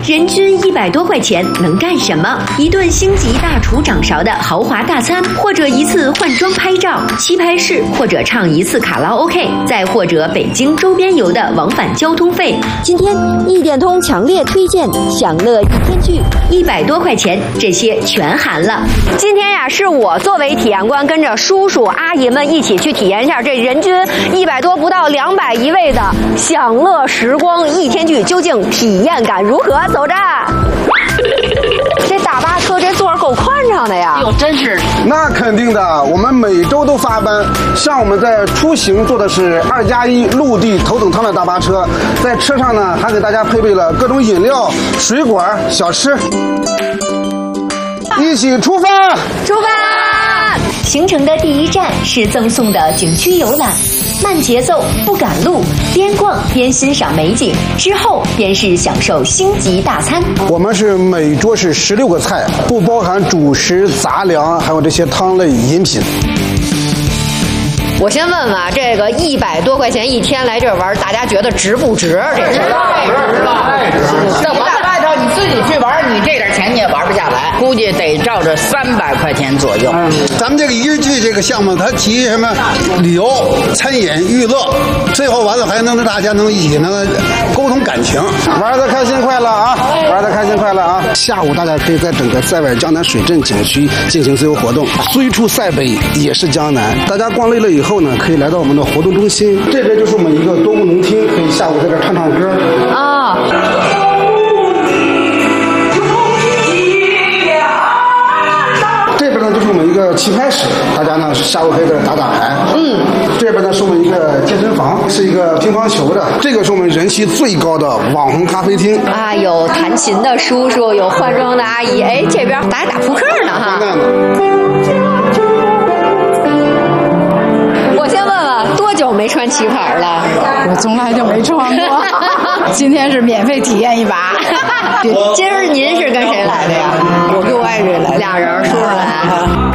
人均100多块钱能干什么？一顿星级大厨掌勺的豪华大餐，或者一次换装拍照、棋牌室，或者唱一次卡拉 OK， 再或者北京周边游的往返交通费。 今天一点通强烈推荐享乐一天剧 ，100多块钱，这些全含了。今天呀，是我作为体验官，跟着叔叔阿姨们一起去体验一下这人均100多不到200一位的享乐时光一天剧，究竟体验感如何？走着。这大巴车这座儿够宽敞的呀！ 哟，真是。 那肯定的，我们每周都发班。像我们在出行坐的是2+1陆地头等舱的大巴车，在车上呢还给大家配备了各种饮料、水果、小吃。一起出发！ 出发！行程的第一站是赠送的景区游览。慢节奏不赶路，边逛边欣赏美景，之后便是享受星级大餐。 我们是每桌是16个菜，不包含主食、杂粮，还有这些汤类饮品。 我先问问啊，这个100多块钱一天来这玩，大家觉得值不值？这是太值了！这我在外头你自己去玩，你这点钱你也玩不下来，估计得照着300块钱左右。 咱们这个一日剧这个项目，它提什么旅游、餐饮、娱乐，最后完了还能让大家能一起能沟通感情， 玩得开心快乐啊！玩得开心快乐啊！下午大家可以在整个塞外江南水镇景区进行自由活动，虽处塞北也是江南。大家逛累了以后呢，可以来到我们的活动中心，这边就是我们一个多功能厅，可以下午在这唱唱歌啊。这边呢就是我们一个棋牌室，大家呢下午可以在这打打牌。这边呢是我们一个健身房，是一个乒乓球的。这个是我们人气最高的网红咖啡厅啊，有弹琴的叔叔，有化妆的阿姨，哎，这边打扑克呢哈。我先问问，多久没穿棋牌了？ 我从来就没穿过，今天是免费体验一把。 今儿您是跟谁来的呀？ 我跟我爱人来， 俩人说出来。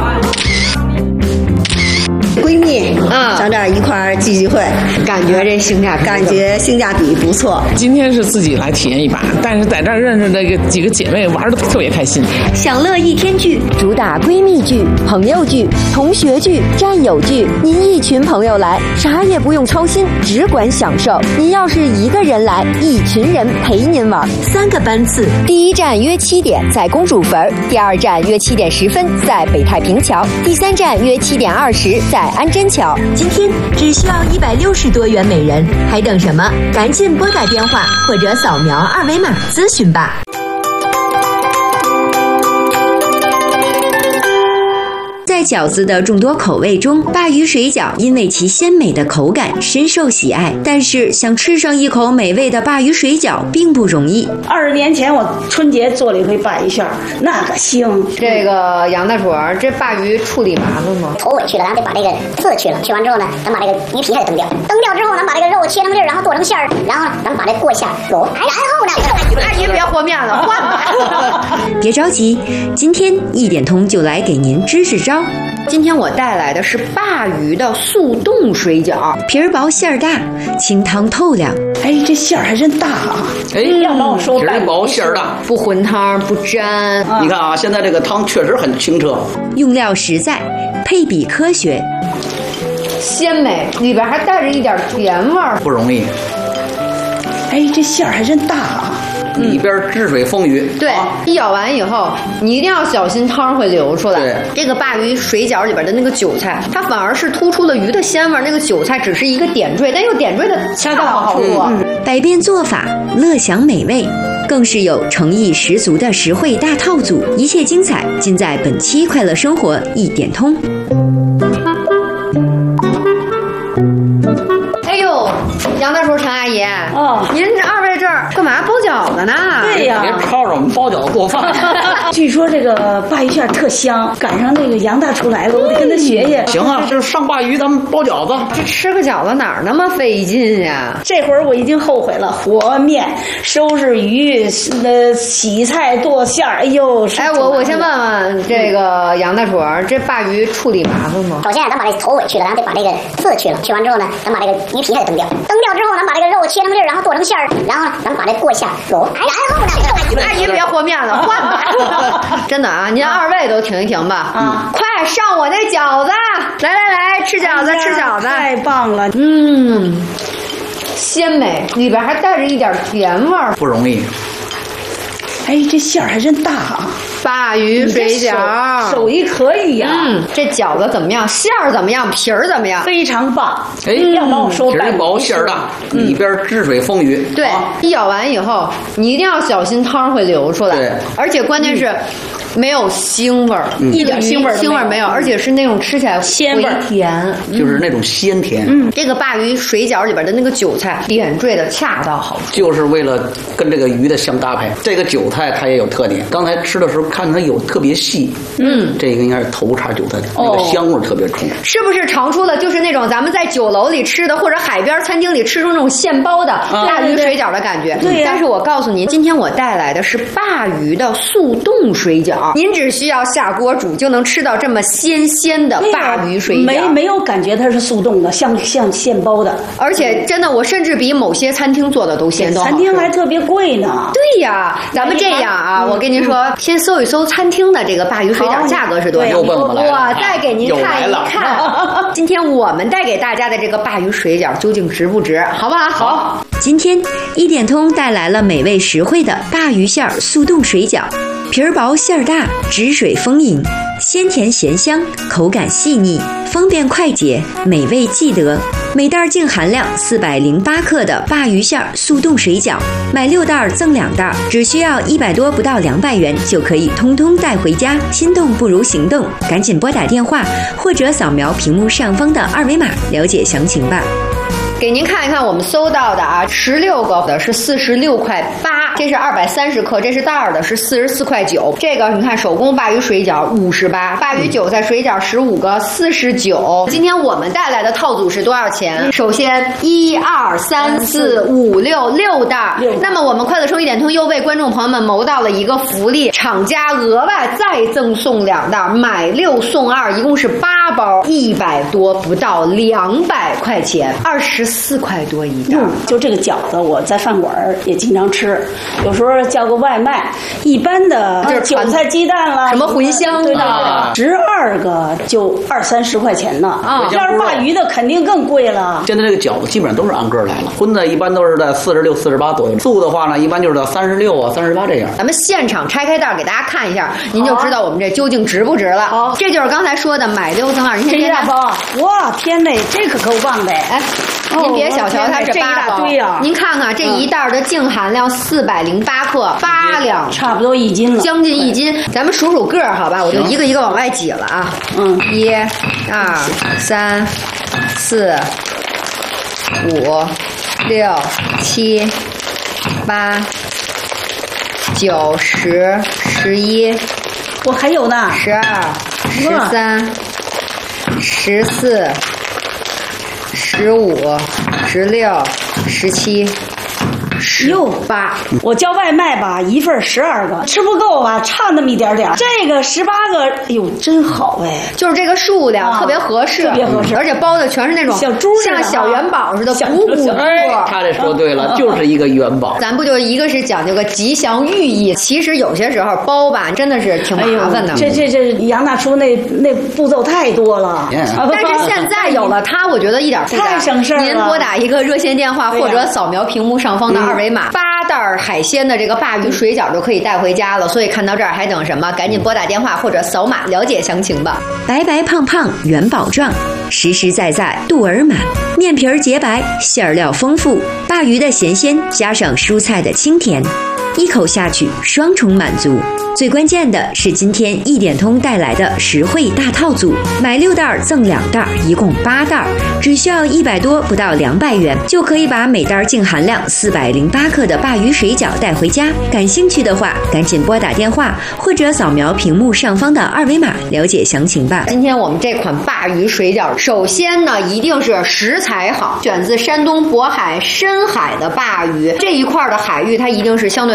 闺蜜上这儿一块儿聚会， 感觉这性价比不错。 今天是自己来体验一把，但是在这儿认识这个几个姐妹，玩得特别开心。 享乐一天剧主打闺蜜剧、朋友剧、同学剧、战友剧。您一群朋友来，啥也不用操心，只管享受。您要是一个人来，一群人陪您玩。 3个班次， 第一站约7点在公主坟，第2站约7点10分在北太平桥，第3站约7点20在安贞桥。 今天只需要160多元每人，还等什么？赶紧拨打电话或者扫描2维码咨询吧。在饺子的众多口味中，鲅鱼水饺因为其鲜美的口感深受喜爱。但是想吃上一口美味的鲅鱼水饺并不容易。 20年前我春节做了一回鲅鱼馅儿，那个香。 这个杨大厨，这鲅鱼处理麻烦吗？ 头尾去了，咱得把这个刺去了，去完之后呢，咱把这个鱼皮还得蹬掉，蹬掉之后，咱把这个肉切成粒儿，然后剁成馅儿，然后咱们把这过一下卤，然后呢， 您别和面了，换吧。别着急，今天一点通就来给您支支招。今天我带来的是鲅鱼的速冻水饺，皮儿薄馅儿大，清汤透亮。 哎，这馅儿还真大啊！ 哎， 要把我说皮儿薄馅儿大， 不混汤不粘。 你看啊，现在这个汤确实很清澈， 用料实在，配比科学，鲜美，里边还带着一点甜味儿， 不容易。 哎，这馅儿还真大啊！ 里边汁水丰腴。 对，一舀完以后，你一定要小心汤会流出来。 对， 这个鲅鱼水饺里边的那个韭菜，它反而是突出了鱼的鲜味，那个韭菜只是一个点缀，但又点缀的恰到好处。百变做法，乐享美味，更是有诚意十足的实惠大套组，一切精彩尽在本期快乐生活一点通。哎呦，杨大厨、陈阿姨，您这2位这儿干嘛包饺子呢？ 对呀， 别吵着我们包饺子做饭。 据说这个鲅鱼馅特香，赶上那个杨大厨来了，我得跟他学学。 行啊，这上鲅鱼咱们包饺子。 这吃个饺子哪儿那么费劲呀？ 这会儿我已经后悔了，和面、收拾鱼、洗菜、剁馅儿，哎呦！ 哎，我先问问这个杨大厨，这鲅鱼处理麻烦吗？ 首先咱把这头尾去了，咱得把这个刺去了，去完之后呢，咱把这个鱼皮还得蹬掉，蹬掉之后，咱把这个肉切成粒儿，然后剁成馅儿，然后咱们把这过一下卤， 阿姨别和面了，换吧。真的啊，您二位都停一停吧。啊，快上我那饺子！来，吃饺子，吃饺子！ 太棒了， 鲜美，里边还带着一点甜味儿， 不容易。 哎，这馅儿还真大啊！ 鲅鱼水饺， 手艺可以呀。 这饺子怎么样？馅儿怎么样？皮儿怎么样？ 非常棒。 哎， 要帮我说皮儿薄馅儿大，里边汁水丰腴。 对，一咬完以后，你一定要小心汤会流出来。 对， 而且关键是。没有腥味儿， 一点腥味儿没有，而且是那种吃起来鲜味甜， 就是那种鲜甜。 这个鲅鱼水饺里边的那个韭菜点缀的恰到好处， 就是为了跟这个鱼的相搭配。这个韭菜它也有特点，刚才吃的时候看着它有特别细，这个应该是头茬韭菜，那个香味特别冲。 是不是尝出了就是那种咱们在酒楼里吃的或者海边餐厅里吃出那种现包的鲅鱼水饺的感觉？ 对。 但是我告诉您，今天我带来的是鲅鱼的速冻水饺。您只需要下锅煮就能吃到这么鲜鲜的鲅鱼水饺， 没有感觉它是速冻的，像现包的。 而且真的，我甚至比某些餐厅做的都鲜， 餐厅还特别贵呢。 对呀，咱们这样啊，我跟您说，先搜一搜餐厅的这个鲅鱼水饺价格是多少，我再给您看一看。今天我们带给大家的这个鲅鱼水饺究竟值不值，好不好？ 好。今天一点通带来了美味实惠的鲅鱼馅速冻水饺。皮儿薄馅儿大，汁水丰盈，鲜甜咸香，口感细腻，方便快捷，美味记得。每袋净含量408克的鲅鱼馅速冻水饺，买6袋赠2袋，只需要100多不到200元就可以通通带回家。心动不如行动，赶紧拨打电话或者扫描屏幕上方的二维码了解详情吧。 给您看一看我们搜到的啊，16个的是46.8块，这是230克，这是袋儿的是44.9块。这个你看手工鲅鱼水饺58，鲅鱼韭菜水饺15个49。今天我们带来的套组是多少钱？首先1、2、3、4、5、6袋。那么我们快乐充一点通又为观众朋友们谋到了一个福利，厂家额外再赠送2袋，买6送2，一共是8包，100多不到200块钱，24块多一袋。 就这个饺子，我在饭馆也经常吃，有时候叫个外卖，一般的就是韭菜鸡蛋了， 什么茴香的，12个就20-30块钱呢。要是鲅鱼的肯定更贵了。 现在这个饺子基本上都是按个来了，荤的一般都是在46、48左右，素的话呢，一般就是到36啊、38这样。 咱们现场拆开袋给大家看一下，您就知道我们这究竟值不值了。好，这就是刚才说的买6赠2，您先大包。哇，天哪，这可够棒的！哎， 您别小瞧它这8包，您看看这一袋的净含量408克，8两， 差不多1斤了， 将近1斤。咱们数数个儿，好吧？我就一个一个往外挤了啊。1、2、3、4、5、6、7、8、9、10、11， 我还有呢 ，12、13、14、15、16、17、18。 我叫外卖吧，一份12个，吃不够吧，差那么一点点。这个18个，哎呦，真好哎！ 就是这个数量特别合适， 特别合适， 而且包的全是那种小猪像小元宝似的，鼓鼓的。 他这说对了，就是一个元宝。 咱不就一个是讲究个吉祥寓意，其实有些时候包吧真的是挺麻烦的。 这杨大叔那步骤太多了。 但是现在有了它，我觉得一点不太省事了。 您拨打一个热线电话，或者扫描屏幕上方的二维码，8袋海鲜的这个鲅鱼水饺就可以带回家了。所以看到这儿还等什么？赶紧拨打电话或者扫码了解详情吧。 白白胖胖元宝状，实实在在肚儿满，面皮儿洁白，馅料丰富，鲅鱼的咸鲜加上蔬菜的清甜，一口下去双重满足。最关键的是今天一点通带来的实惠大套组，买6袋赠2袋，一共8袋，只需要100多不到200元就可以把每袋净含量408克的鲅鱼水饺带回家。感兴趣的话，赶紧拨打电话或者扫描屏幕上方的二维码了解详情吧。 今天我们这款鲅鱼水饺，首先呢一定是食材好，选自山东渤海深海的鲅鱼，这一块的海域它一定是相对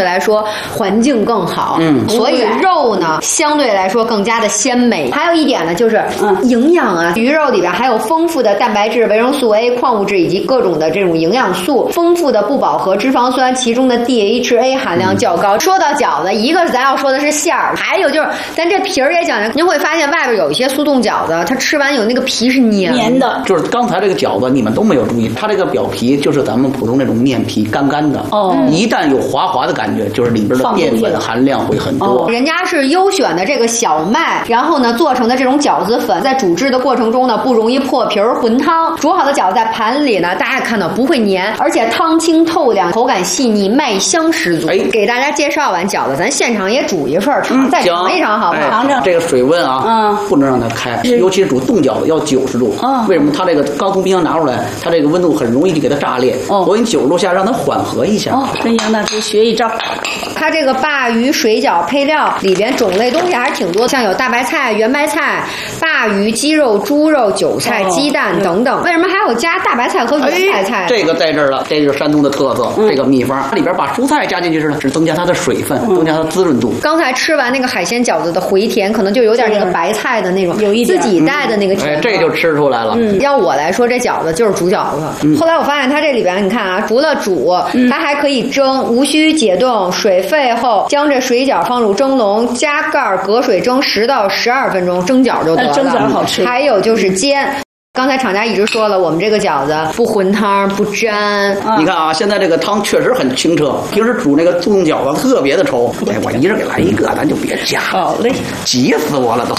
来说环境更好，所以肉呢相对来说更加的鲜美。还有一点呢就是营养啊，鱼肉里边还有丰富的蛋白质、维生素 A、矿物质以及各种的这种营养素，丰富的不饱和脂肪酸，其中的 DHA 含量较高。说到饺子，一个咱要说的是馅儿，还有就是咱这皮儿也讲究。您会发现外边有一些速冻饺子，它吃完有那个皮是黏的。 就是刚才这个饺子你们都没有注意，它这个表皮就是咱们普通那种面皮，干干的。一旦有滑滑的感觉，就是里边的淀粉含量会很多。 人家是优选的这个小麦，然后呢做成的这种饺子粉，在煮制的过程中呢不容易破皮儿混汤。煮好的饺子在盘里呢，大家看到不会黏，而且汤清透亮，口感细腻，麦香十足。给大家介绍完饺子，咱现场也煮一份再尝一尝好不好？ 尝尝。 这个水温啊，不能让它开，尤其是煮冻饺子要90度。为什么？它这个刚从冰箱拿出来，它这个温度很容易就给它炸裂。我给你90度下让它缓和一下。 跟杨大厨学一招。 它这个鲅鱼水饺配料里边种类东西还是挺多，像有大白菜、圆白菜、鲅鱼、鸡肉、猪肉、韭菜、鸡蛋等等。为什么还有加大白菜和圆白菜？ 这个在这儿了，这就是山东的特色，这个秘方。它里边把蔬菜加进去是增加它的水分，增加它的滋润度。 刚才吃完那个海鲜饺子的回甜，可能就有点那个白菜的那种，有一自己带的那个甜。 这就吃出来了。 要我来说，这饺子就是煮饺子。后来我发现它这里边，你看啊，除了煮，它还可以蒸，无需解冻，水沸后将这水饺放入蒸笼，加盖隔水蒸10到12分钟，蒸饺就得了。 蒸饺好吃。 还有就是煎。刚才厂家一直说了，我们这个饺子不混汤不粘。 你看啊，现在这个汤确实很清澈，平时煮那个速冻饺子特别的稠。我一人给来一个，咱就别加。 好嘞， 急死我了都。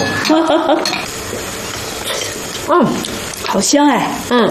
好香哎。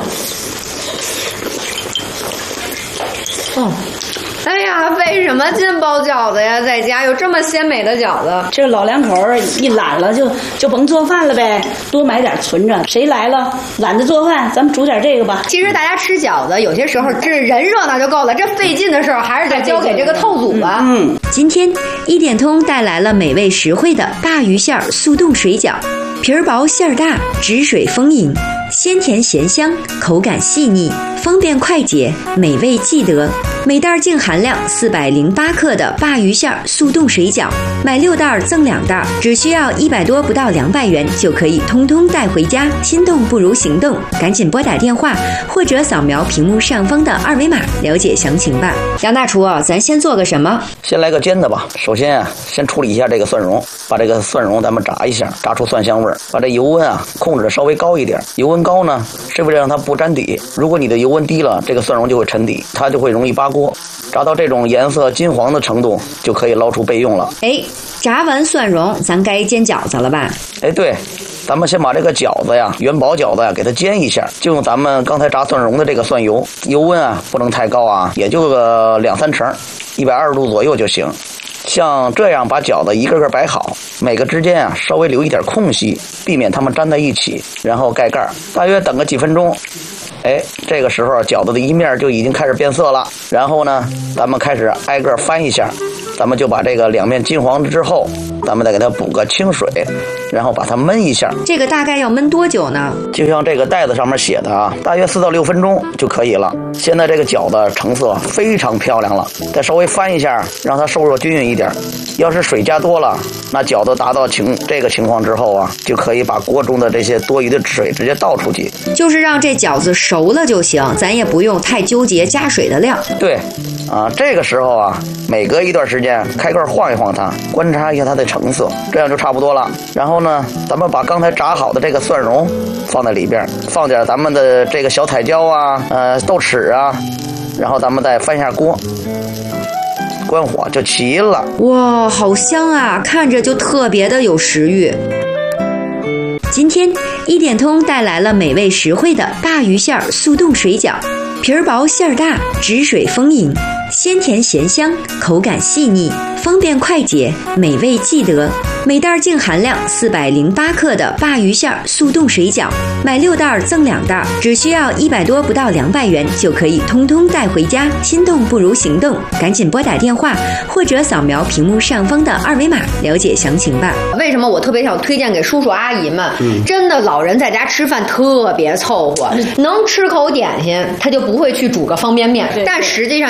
哎呀，为什么进包饺子呀？在家有这么鲜美的饺子， 这老两口一懒了就甭做饭了呗，多买点存着。谁来了懒得做饭，咱们煮点这个吧。 其实大家吃饺子，有些时候这人热闹就够了，这费劲的事儿还是得交给这个透组吧。 今天一点通带来了美味实惠的鲅鱼馅速冻水饺，皮儿薄馅儿大，汁水丰盈，鲜甜咸香，口感细腻，方便快捷，美味记得。每袋净含量408克的鲅鱼馅速冻水饺，买6袋赠2袋，只需要100多不到200元就可以通通带回家。心动不如行动，赶紧拨打电话或者扫描屏幕上方的2维码了解详情吧。杨大厨，咱先做个什么？ 先来个煎的吧。首先啊，先处理一下这个蒜蓉，把这个蒜蓉咱们炸一下，炸出蒜香味儿。把这油温啊控制的稍微高一点，油温高呢是为了让它不粘底。如果你的油温低了，这个蒜蓉就会沉底，它就会容易扒锅。炸到这种颜色金黄的程度，就可以捞出备用了。 炸完蒜蓉，咱该煎饺子了吧？ 对，咱们先把这个饺子呀，元宝饺子呀，给它煎一下，就用咱们刚才炸蒜蓉的这个蒜油，油温啊不能太高啊，也就个2-3成，120度左右就行。像这样把饺子一个个摆好，每个之间啊稍微留一点空隙，避免它们粘在一起，然后盖盖，大约等个几分钟。这个时候饺子的一面就已经开始变色了，然后呢，咱们开始挨个翻一下，咱们就把这个两面金黄之后，咱们再给它补个清水，然后把它焖一下。 这个大概要焖多久呢？ 就像这个袋子上面写的啊，大约4到6分钟就可以了。现在这个饺子成色非常漂亮了，再稍微翻一下，让它受热均匀一点。要是水加多了，那饺子达到这个情况之后啊，就可以把锅中的这些多余的水直接倒出去， 就是让这饺子熟了就行，咱也不用太纠结加水的量。 对啊，这个时候啊，每隔一段时间开盖晃一晃它，观察一下它的成色，这样就差不多了。然后呢，咱们把刚才炸好的这个蒜蓉放在里边，放点咱们的这个小彩椒啊，豆豉啊，然后咱们再翻一下锅，关火就齐了。 哇，好香啊，看着就特别的有食欲。今天一点通带来了美味实惠的鲅鱼馅速冻水饺，皮儿薄馅儿大，汁水丰盈，鲜甜咸香，口感细腻，方便快捷，美味记得。每袋净含量408克的鲅鱼馅速冻水饺，买6袋赠2袋，只需要100多不到200元就可以通通带回家。心动不如行动，赶紧拨打电话或者扫描屏幕上方的2维码了解详情吧。 为什么我特别想推荐给叔叔阿姨们？真的，老人在家吃饭特别凑合，能吃口点心，他就不会去煮个方便面。但实际上，您说这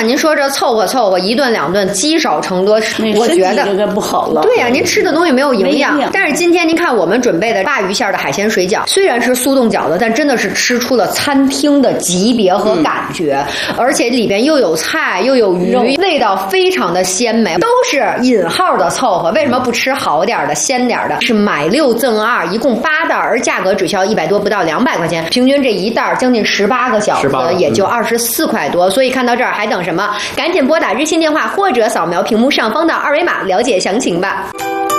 的凑合，一顿两顿积少成多，我觉得这个不好了。 对呀，您吃的东西没有营养。但是今天您看我们准备的鲅鱼馅的海鲜水饺，虽然是速冻饺子，但真的是吃出了餐厅的级别和感觉，而且里边又有菜又有鱼，味道非常的鲜美，都是引号的凑合。为什么不吃好点的鲜点的？是买6赠2，一共8袋，而价格只需要100多，不到200块钱，平均这一袋将近18个饺子，也就24块多。所以看到这儿还等什么？赶紧拨打热线电话或者扫描屏幕上方的2维码了解详情吧。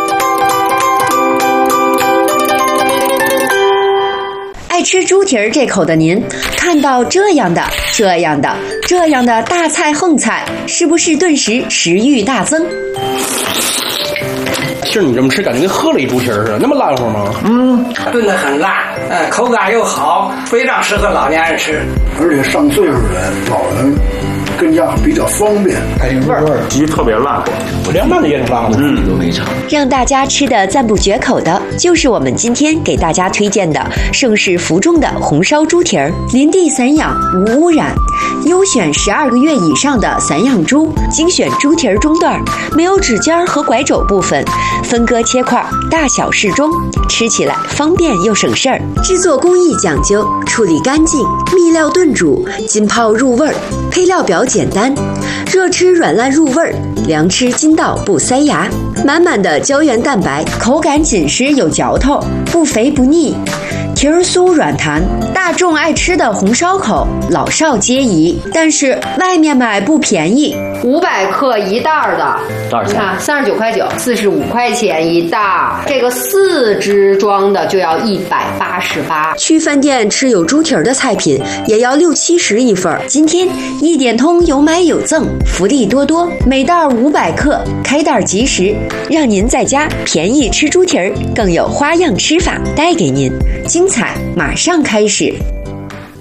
爱吃猪蹄儿这口的您，看到这样的大菜横菜，是不是顿时食欲大增？ 其实你这么吃，感觉跟喝了一猪蹄儿似的，那么烂乎吗？ 炖得很烂，口感又好，非常适合老年人吃。 而且上岁数的老人更加比较方便，还有味儿， 鸡特别辣，我凉拌的也挺辣的， 都没尝。 让大家吃的赞不绝口的，就是我们今天给大家推荐的盛世福中的红烧猪蹄儿，林地散养无污染，优选12个月以上的散养猪，精选猪蹄儿中段，没有指尖和拐肘部分，分割切块，大小适中，吃起来方便又省事儿。制作工艺讲究，处理干净，秘料炖煮，浸泡入味儿，配料表简单，热吃软烂入味儿，凉吃筋道不塞牙，满满的胶原蛋白，口感紧实有嚼头，不肥不腻，蹄儿酥软弹，大众爱吃的红烧口，老少皆宜。但是外面买不便宜 ，500克一袋的，你看39块9，45块钱一袋。这个4只装的就要188。 去饭店吃有猪蹄儿的菜品也要60、70一份。今天一点通有买有赠，福利多多，每袋500克，开袋即食，让您在家便宜吃猪蹄儿，更有花样吃法带给您。精彩马上开始。